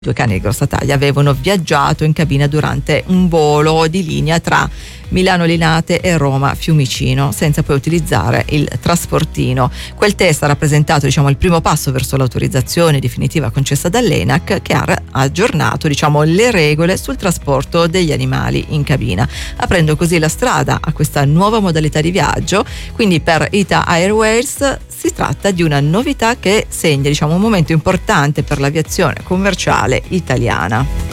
Due cani di grossa taglia avevano viaggiato in cabina durante un volo di linea tra Milano Linate e Roma Fiumicino, senza poi utilizzare il trasportino. Quel test ha rappresentato, il primo passo verso l'autorizzazione definitiva concessa dall'ENAC, che ha aggiornato, le regole sul trasporto degli animali in cabina, aprendo così la strada a questa nuova modalità di viaggio. Quindi per ITA Airways si tratta di una novità che segna, un momento importante per l'aviazione commerciale italiana.